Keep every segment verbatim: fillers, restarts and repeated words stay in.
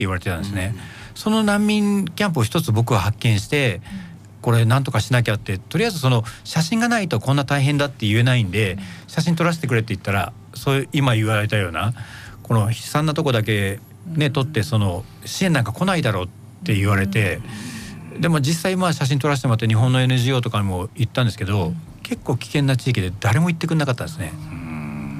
言われてたんですね、うん、その難民キャンプを一つ僕は発見して、うん、これなんとかしなきゃって、とりあえずその写真がないとこんな大変だって言えないんで、うん、写真撮らせてくれって言ったら、そういう今言われたようなこの悲惨なとこだけね撮って、その支援なんか来ないだろうって言われて、でも実際まあ写真撮らせてもらって日本の エヌジーオー とかにも行ったんですけど、うん、結構危険な地域で誰も行ってくれなかったんですね。うん、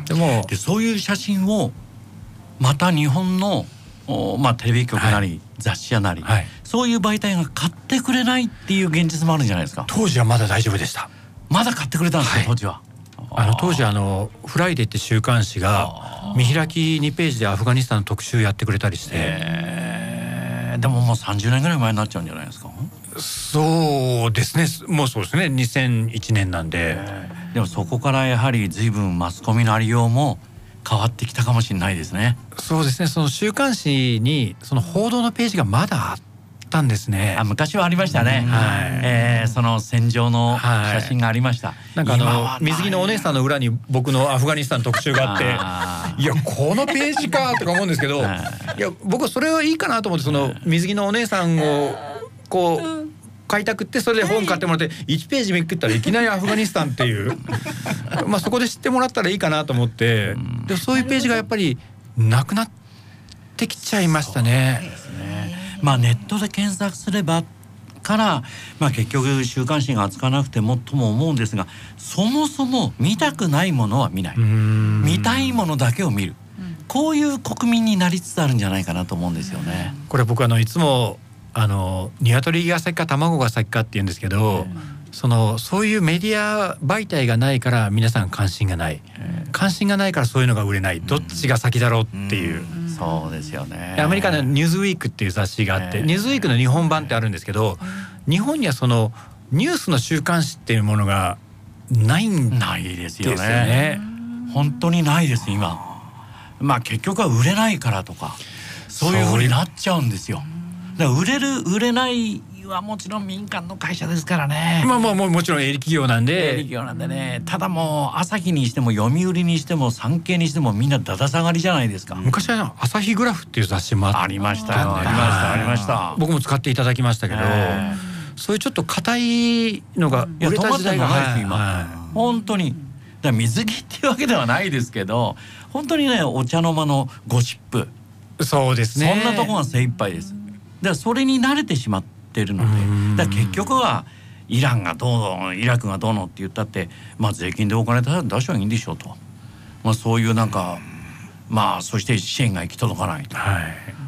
でもでそういう写真をまた日本のまあ、テレビ局なり、はい、雑誌やなり、はい、そういう媒体が買ってくれないっていう現実もあるんじゃないですか。 当時はまだ大丈夫でした。 まだ買ってくれたんですか、はい、当時は。 あの当時あのフライデーって週刊誌が見開きにページでアフガニスタンの特集やってくれたりして、 えー、でももうさんじゅうねんぐらい前になっちゃうんじゃないですか。 そうですね、もうそうですね、にせんいちねんなんで、 えー、でもそこからやはり随分マスコミのありようも変わってきたかもしれないですね。 そうですね、その週刊誌にその報道のページがまだあったんですね。 あ、昔はありましたね、はい、えー、その戦場の写真がありました、はい、 なんかあの水着のお姉さんの裏に僕のアフガニスタンの特集があってあいやこのページかとか思うんですけどいや僕はそれはいいかなと思って、その水着のお姉さんをこう買いたくって、それで本買ってもらっていちページめくったらいきなりアフガニスタンっていうまあそこで知ってもらったらいいかなと思って、でそういうページがやっぱりなくなってきちゃいましたね。 そうですね、まあネットで検索すればから、まあ、結局週刊誌が扱わなくてもとも思うんですが、そもそも見たくないものは見ない、見たいものだけを見る、こういう国民になりつつあるんじゃないかなと思うんですよね。 これ僕あのいつもあの鶏が先か卵が先かって言うんですけど、そのそういうメディア媒体がないから皆さん関心がない、関心がないからそういうのが売れない、どっちが先だろうっていう、 うん、そうですよね。 アメリカのニューズウィークっていう雑誌があって、ニューズウィークの日本版ってあるんですけど、日本にはそのニュースの週刊誌っていうものがないんないですよね。本当にないです今。まあ結局は売れないからとかそういう風になっちゃうんですよ。だから売れる売れないはもちろん民間の会社ですからね。 まあまあももちろん営利企業なんで、 営利企業なんでね。ただもう朝日にしても読売にしても産経にしてもみんなだだ下がりじゃないですか。 昔は朝日グラフっていう雑誌もありましたよ。ありましたありました。 僕も使っていただきましたけど、そういうちょっと硬いのが売れた時代がないです今、はい、 本当に。だから水着っていうわけではないですけど、本当にねお茶の間のゴシップ、 そうですね、 そんなとこが精一杯です。だからそれに慣れてしまってるので、だから結局はイランがどうのイラクがどうのって言ったって、まあ税金でお金出したらいいんでしょうと、まあ、そういうなんかまあそして支援が行き届かないと、はい、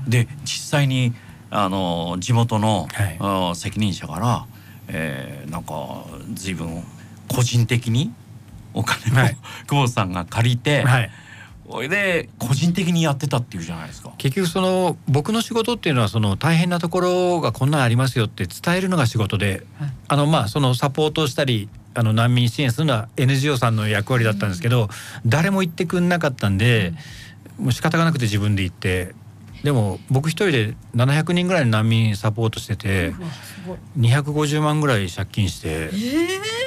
で実際にあの地元の、はい、責任者から、えー、なんか随分個人的にお金を、はい、久保さんが借りて、はい、それで個人的にやってたっていうじゃないですか。 結局その僕の仕事っていうのはその大変なところがこんなのありますよって伝えるのが仕事で、はい、あのまあそのサポートをしたりあの難民支援するのは エヌジーオー さんの役割だったんですけど、うん、誰も行ってくんなかったんで、うん、もう仕方がなくて自分で行って、でも僕一人でななひゃくにんぐらいの難民サポートしててにひゃくごじゅうまんぐらい借金して、えー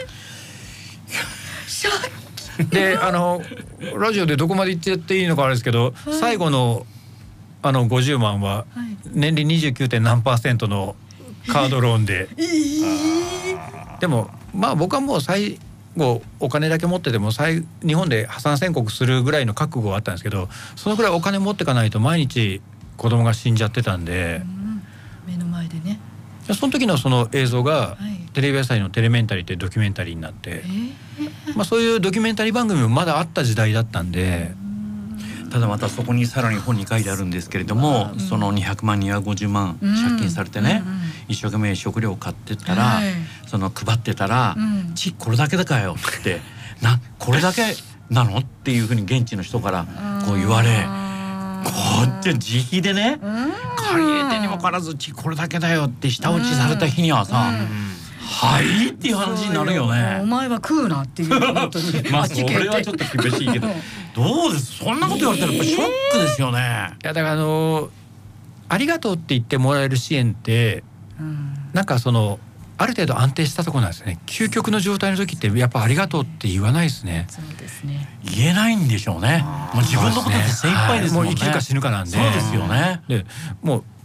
であのラジオでどこまで言ってやっていいのかあれですけど、はい、最後のあのごじゅうまんは年利 にじゅうきゅう. 点何パーセントのカードローンで、えー、でもまあ僕はもう最後お金だけ持ってても日本で破産宣告するぐらいの覚悟はあったんですけど、そのぐらいお金持ってかないと毎日子供が死んじゃってたんで、 うん、目の前でね。 その時のその映像が、はい、テレビ朝日のテレメンタリーってドキュメンタリーになって、えーまあ、そういうドキュメンタリー番組もまだあった時代だったんで、 ただまたそこにさらに本に書いてあるんですけれども、うん、そのにひゃくまんにひゃくごじゅうまん借金されてね、うんうん、一生懸命食料を買ってったら、はい、その配ってたら、うん、ちこれだけだかよってなこれだけなのっていうふうに現地の人からこう言われ、こっち自費でね、借り入れてにもかかわらずちこれだけだよって舌打ちされた日にはさ、はいっていう話になるよね。 お前は食うなっていう本当にまあそれはちょっと厳しいけどどうです、そんなこと言われたらやっぱショックですよね。いやだからあのありがとうって言ってもらえる支援って、うん、なんかそのある程度安定したところなんですよね。究極の状態の時ってやっぱありがとうって言わないですね。 そうですね。 言えないんでしょうね。もう自分のことで精一杯ですもんね。 はい、もう生きるか死ぬかなんで。 そうですよね。 でもう